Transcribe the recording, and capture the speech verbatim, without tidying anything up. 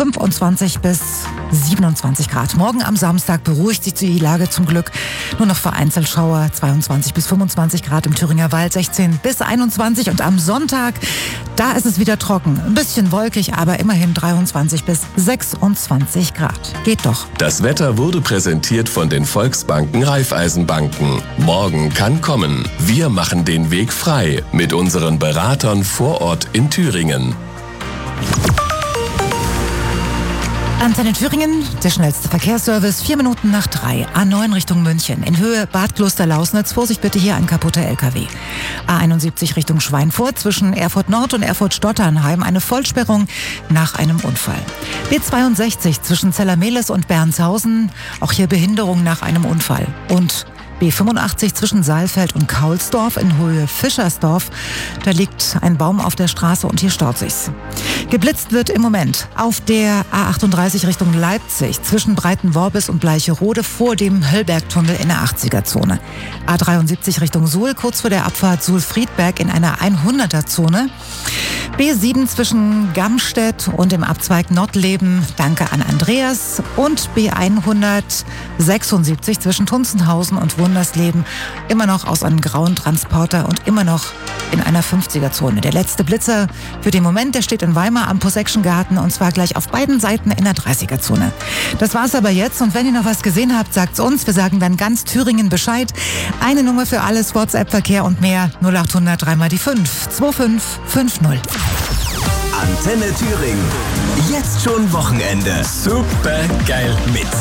fünfundzwanzig bis siebenundzwanzig Grad. Morgen am Samstag beruhigt sich die Lage zum Glück. Nur noch vereinzelt Schauer, zweiundzwanzig bis fünfundzwanzig Grad im Thüringer Wald, sechzehn bis einundzwanzig. Und am Sonntag, da ist es wieder trocken. Ein bisschen wolkig, aber immerhin dreiundzwanzig bis sechsundzwanzig Grad. Geht doch. Das Wetter wurde präsentiert von den Volksbanken Raiffeisenbanken. Morgen kann kommen. Wir machen den Weg frei mit unseren Beratern vor Ort in Thüringen. Antenne Thüringen, der schnellste Verkehrsservice, vier Minuten nach drei. A neun Richtung München, in Höhe Bad Kloster-Lausnitz. Vorsicht bitte, hier ein kaputter L K W. A einundsiebzig Richtung Schweinfurt, zwischen Erfurt Nord und Erfurt Stotternheim, eine Vollsperrung nach einem Unfall. B zweiundsechzig zwischen Zellermehles und Bernshausen, auch hier Behinderung nach einem Unfall. Und B fünfundachtzig zwischen Saalfeld und Kaulsdorf in Höhe Fischersdorf. Da liegt ein Baum auf der Straße und hier staut sich's. Geblitzt wird im Moment auf der A achtunddreißig Richtung Leipzig zwischen Breitenworbis und Bleicherode vor dem Höllbergtunnel in der achtziger-Zone. A dreiundsiebzig Richtung Suhl kurz vor der Abfahrt Suhl-Friedberg in einer hunderter-Zone. B sieben zwischen Gamstedt und dem Abzweig Nottleben, danke an Andreas. Und B hundertsechsundsiebzig zwischen Tunzenhausen und Wundersleben, immer noch aus einem grauen Transporter und immer noch in einer fünfziger-Zone. Der letzte Blitzer für den Moment, der steht in Weimar am Possession-Garten und zwar gleich auf beiden Seiten in der dreißiger-Zone. Das war's aber jetzt und wenn ihr noch was gesehen habt, sagt's uns. Wir sagen dann ganz Thüringen Bescheid. Eine Nummer für alles, WhatsApp-Verkehr und mehr, null achthundert drei mal die fünf, zwei fünf fünf null. Antenne Thüringen. Jetzt schon Wochenende. Super geil. Mit